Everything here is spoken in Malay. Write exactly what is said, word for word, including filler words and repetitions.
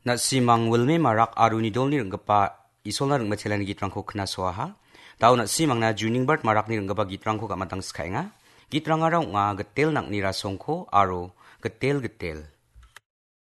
Na simang wilme marak aruni dolni ringgapa isolna ringba celani gitrangko knasoaha. Tau na simang na juning bart marak ni ringgapa gitrangko kamatang skainga. Gitrangara nga getel nak ni rasongko aro getel-getel.